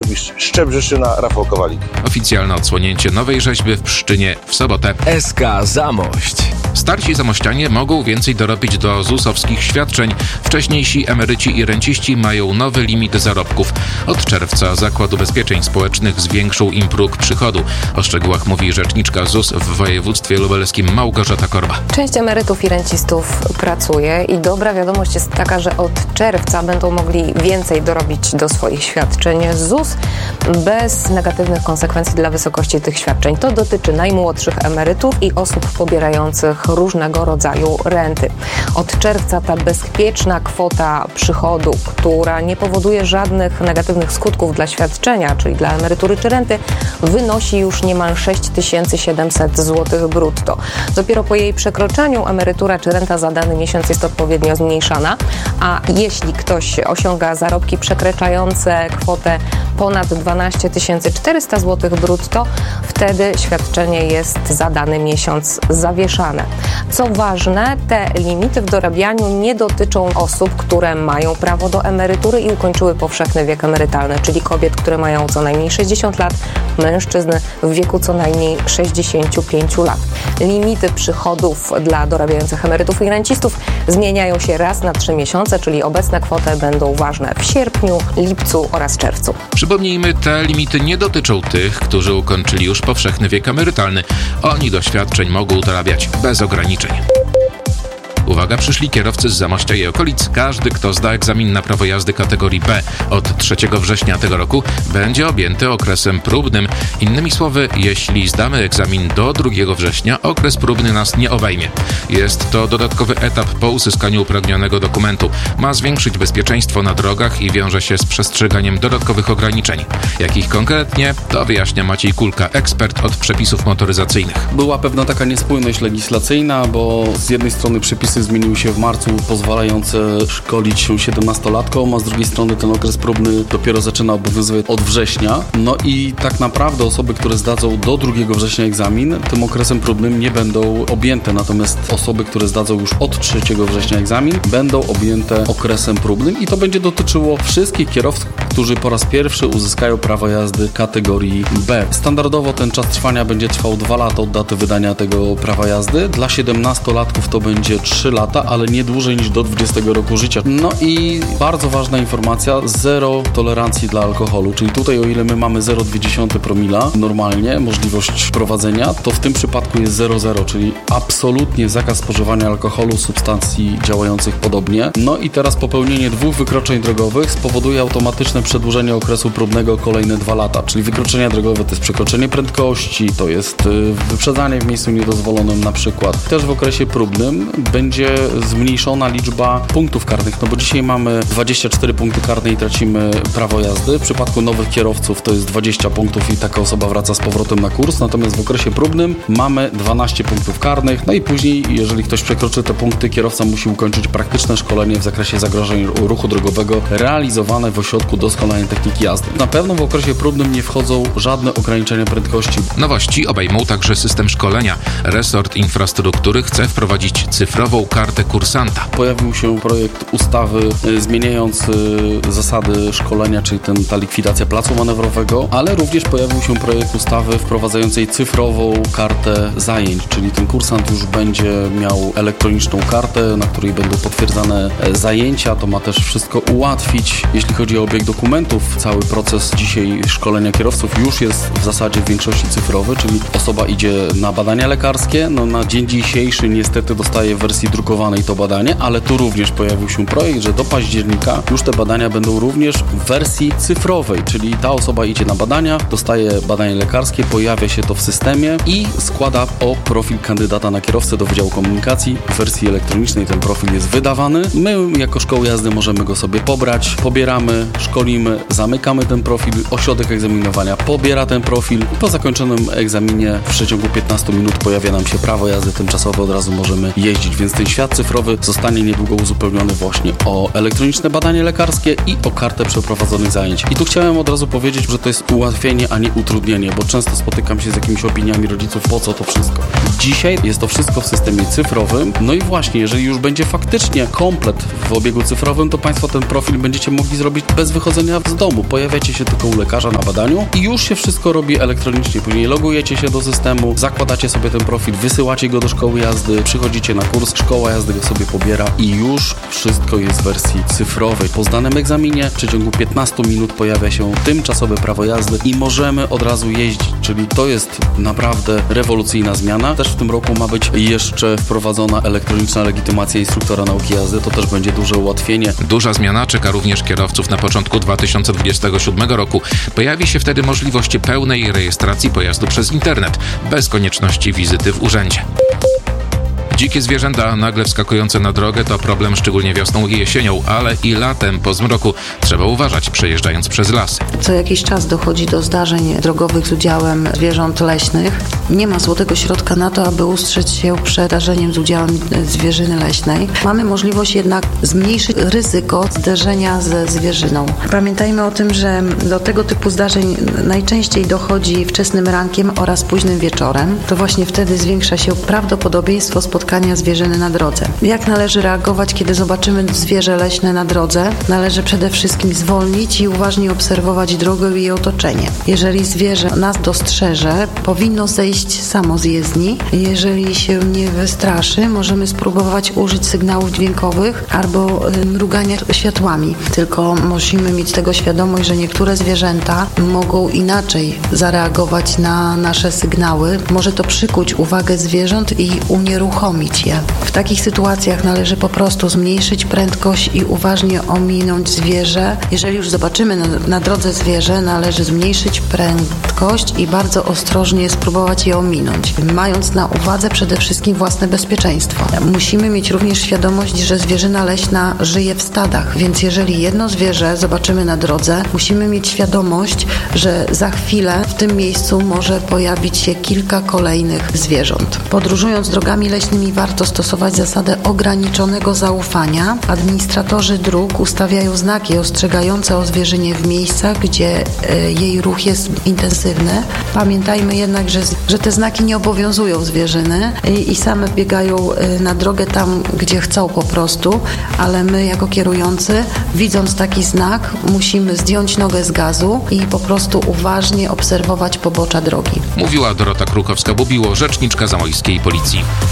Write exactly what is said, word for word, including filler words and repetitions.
burmistrz Szczebrzeszyna Rafał Kowalik. Oficjalne odsłonięcie nowej rzeźby w Pszczynie w sobotę. S K Zamość. Starsi zamościanie mogą więcej dorobić do zusowskich świadczeń. Wcześniejsi emeryci i renciści mają nowy limit zarobków. Od czerwca Zakład Ubezpieczeń Społecznych zwiększył im próg przychodu. O szczegółach mówi rzeczniczka Z U S w województwie lubelskim Małgorzata Korba. Część emerytów i rencistów pracuje i dobra wiadomość jest taka, że od czerwca będą mogli więcej dorobić do swoich świadczeń z Z U S bez negatywnych konsekwencji dla wysokości tych świadczeń. To dotyczy najmłodszych emerytów i osób pobierających różnego rodzaju renty. Od czerwca ta bezpieczna kwota przychodu, która nie powoduje żadnych negatywnych skutków dla świadczenia, czyli dla emerytury czy renty, wynosi już niemal sześć tysięcy siedemset złotych brutto. Dopiero po jej przekroczeniu emerytura czy renta za dany miesiąc jest odpowiednio zmniejszana, a jeśli ktoś osiąga zarobki przekraczające kwotę ponad dwanaście tysięcy czterysta złotych brutto, wtedy świadczenie jest za dany miesiąc zawieszane. Co ważne, te limity w dorabianiu nie dotyczą osób, które mają prawo do emerytury i ukończyły powszechny wiek emerytalny, czyli kobiet, które mają co najmniej sześćdziesiąt lat, mężczyzn w wieku co najmniej sześćdziesiąt pięć lat. Limity przychodów dla dorabiających emerytów i rencistów zmieniają się raz na trzy miesiące, czyli obecne kwoty będą ważne w sierpniu, lipcu oraz czerwcu. Przypomnijmy, te limity nie dotyczą tych, którzy ukończyli już powszechny wiek emerytalny. Oni do świadczeń mogą dorabiać bez ograniczeń. Uwaga, przyszli kierowcy z Zamościa i okolic. Każdy, kto zda egzamin na prawo jazdy kategorii B od trzeciego września tego roku, będzie objęty okresem próbnym. Innymi słowy, jeśli zdamy egzamin do drugiego września, okres próbny nas nie obejmie. Jest to dodatkowy etap po uzyskaniu upragnionego dokumentu. Ma zwiększyć bezpieczeństwo na drogach i wiąże się z przestrzeganiem dodatkowych ograniczeń. Jakich konkretnie, to wyjaśnia Maciej Kulka, ekspert od przepisów motoryzacyjnych. Była pewna taka niespójność legislacyjna, bo z jednej strony przepisy zmieniły się w marcu, pozwalające szkolić się siedemnastolatkom, a z drugiej strony ten okres próbny dopiero zaczyna obowiązywać od września. No i tak naprawdę osoby, które zdadzą do drugiego września egzamin, tym okresem próbnym nie będą objęte, natomiast osoby, które zdadzą już od trzeciego września egzamin, będą objęte okresem próbnym i to będzie dotyczyło wszystkich kierowców, którzy po raz pierwszy uzyskają prawo jazdy kategorii B. Standardowo ten czas trwania będzie trwał dwa lata od daty wydania tego prawa jazdy. Dla siedemnastolatków to będzie trzy lata, ale nie dłużej niż do dwudziestego roku życia. No i bardzo ważna informacja, zero tolerancji dla alkoholu, czyli tutaj o ile my mamy zero przecinek dwa promila normalnie, możliwość prowadzenia, to w tym przypadku jest zero przecinek zero, czyli absolutnie zakaz spożywania alkoholu, substancji działających podobnie. No i teraz popełnienie dwóch wykroczeń drogowych spowoduje automatyczne przedłużenie okresu próbnego o kolejne dwa lata, czyli wykroczenia drogowe to jest przekroczenie prędkości, to jest wyprzedzanie w miejscu niedozwolonym na przykład. Też w okresie próbnym będzie zmniejszona liczba punktów karnych, no bo dzisiaj mamy dwadzieścia cztery punkty karne i tracimy prawo jazdy. W przypadku nowych kierowców to jest dwadzieścia punktów i taka osoba wraca z powrotem na kurs, natomiast w okresie próbnym mamy dwanaście punktów karnych, no i później, jeżeli ktoś przekroczy te punkty, kierowca musi ukończyć praktyczne szkolenie w zakresie zagrożeń ruchu drogowego realizowane w ośrodku doskonalenia techniki jazdy. Na pewno w okresie próbnym nie wchodzą żadne ograniczenia prędkości. Nowości obejmą także system szkolenia. Resort Infrastruktury chce wprowadzić cyfrową kartę kursanta. Pojawił się projekt ustawy y, zmieniający y, zasady szkolenia, czyli ten, ta likwidacja placu manewrowego, ale również pojawił się projekt ustawy wprowadzającej cyfrową kartę zajęć, czyli ten kursant już będzie miał elektroniczną kartę, na której będą potwierdzane zajęcia. To ma też wszystko ułatwić. Jeśli chodzi o obieg dokumentów, cały proces dzisiaj szkolenia kierowców już jest w zasadzie w większości cyfrowy, czyli osoba idzie na badania lekarskie. No, na dzień dzisiejszy niestety dostaje w wersji drukowanej to badanie, ale tu również pojawił się projekt, że do października już te badania będą również w wersji cyfrowej, czyli ta osoba idzie na badania, dostaje badanie lekarskie, pojawia się to w systemie i składa o profil kandydata na kierowcę do Wydziału Komunikacji. W wersji elektronicznej ten profil jest wydawany. My jako szkoła jazdy możemy go sobie pobrać, pobieramy, szkolimy, zamykamy ten profil, ośrodek egzaminowania pobiera ten profil. Po zakończonym egzaminie w przeciągu piętnastu minut pojawia nam się prawo jazdy tymczasowe, od razu możemy jeździć, więc ten świat cyfrowy zostanie niedługo uzupełniony właśnie o elektroniczne badanie lekarskie i o kartę przeprowadzonych zajęć. I tu chciałem od razu powiedzieć, że to jest ułatwienie, a nie utrudnienie, bo często spotykam się z jakimiś opiniami rodziców, po co to wszystko. Dzisiaj jest to wszystko w systemie cyfrowym, no i właśnie, jeżeli już będzie faktycznie komplet w obiegu cyfrowym, to Państwo ten profil będziecie mogli zrobić bez wychodzenia prowadzenia z domu. Pojawiacie się tylko u lekarza na badaniu i już się wszystko robi elektronicznie. Później logujecie się do systemu, zakładacie sobie ten profil, wysyłacie go do szkoły jazdy, przychodzicie na kurs, szkoła jazdy go sobie pobiera i już wszystko jest w wersji cyfrowej. Po zdanym egzaminie w przeciągu piętnastu minut pojawia się tymczasowe prawo jazdy i możemy od razu jeździć, czyli to jest naprawdę rewolucyjna zmiana. Też w tym roku ma być jeszcze wprowadzona elektroniczna legitymacja instruktora nauki jazdy, to też będzie duże ułatwienie. Duża zmiana czeka również kierowców na początku dwa tysiące dwudziestego siódmego roku. Pojawi się wtedy możliwość pełnej rejestracji pojazdu przez internet, bez konieczności wizyty w urzędzie. Dzikie zwierzęta nagle wskakujące na drogę to problem szczególnie wiosną i jesienią, ale i latem po zmroku trzeba uważać, przejeżdżając przez lasy. Co jakiś czas dochodzi do zdarzeń drogowych z udziałem zwierząt leśnych. Nie ma złotego środka na to, aby ustrzec się przed zdarzeniem z udziałem zwierzyny leśnej. Mamy możliwość jednak zmniejszyć ryzyko zderzenia ze zwierzyną. Pamiętajmy o tym, że do tego typu zdarzeń najczęściej dochodzi wczesnym rankiem oraz późnym wieczorem. To właśnie wtedy zwiększa się prawdopodobieństwo spotkania zwierzyny na drodze. Jak należy reagować, kiedy zobaczymy zwierzę leśne na drodze? Należy przede wszystkim zwolnić i uważnie obserwować drogę i jej otoczenie. Jeżeli zwierzę nas dostrzeże, powinno zejść samo z jezdni. Jeżeli się nie wystraszy, możemy spróbować użyć sygnałów dźwiękowych albo mrugania światłami. Tylko musimy mieć tego świadomość, że niektóre zwierzęta mogą inaczej zareagować na nasze sygnały. Może to przykuć uwagę zwierząt i unieruchomić je. W takich sytuacjach należy po prostu zmniejszyć prędkość i uważnie ominąć zwierzę. Jeżeli już zobaczymy na, na drodze zwierzę, należy zmniejszyć prędkość i bardzo ostrożnie spróbować je ominąć, mając na uwadze przede wszystkim własne bezpieczeństwo. Musimy mieć również świadomość, że zwierzyna leśna żyje w stadach, więc jeżeli jedno zwierzę zobaczymy na drodze, musimy mieć świadomość, że za chwilę w tym miejscu może pojawić się kilka kolejnych zwierząt. Podróżując drogami leśnymi warto stosować zasadę ograniczonego zaufania. Administratorzy dróg ustawiają znaki ostrzegające o zwierzynie w miejscach, gdzie e, jej ruch jest intensywny. Pamiętajmy jednak, że, że te znaki nie obowiązują zwierzyny i, i same biegają e, na drogę tam, gdzie chcą po prostu, ale my jako kierujący, widząc taki znak, musimy zdjąć nogę z gazu i po prostu uważnie obserwować pobocza drogi. Mówiła Dorota Krukowska-Bobiło, rzeczniczka zamojskiej policji.